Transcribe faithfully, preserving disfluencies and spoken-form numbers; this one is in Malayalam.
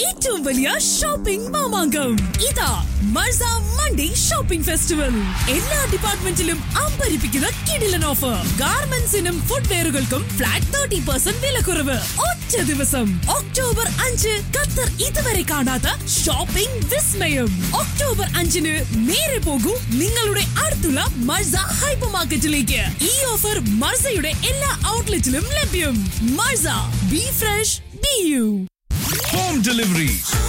ഏറ്റവും വലിയ ഷോപ്പിംഗ് മാമാങ്കം. ഇതാ മർസ മൺഡേ ഷോപ്പിംഗ് ഫെസ്റ്റിവൽ. എല്ലാ ഡിപ്പാർട്ട്മെന്റിലും അമ്പരിപ്പിക്കുന്ന കിടിലൻ ഓഫർ. ഗാർമെന്റ്സിനും ഫുട്വെയറുകൾക്കും ഫ്ലാറ്റ് തേർട്ടി പെർസെന്റ് വിലക്കുറവ്. ഒറ്റ ദിവസം ഒക്ടോബർ അഞ്ച് ഖത്തർ ഇതുവരെ കാണാത്ത ഷോപ്പിംഗ് വിസ്മയം. ഒക്ടോബർ അഞ്ചിന് നേരെ പോകൂ നിങ്ങളുടെ അടുത്തുള്ള മർസ ഹൈപ്പർ മാർക്കറ്റിലേക്ക്. ഈ ഓഫർ മർസയുടെ എല്ലാ ഔട്ട്ലെറ്റിലും ലഭ്യം. മർസ, B fresh, B U. Home delivery.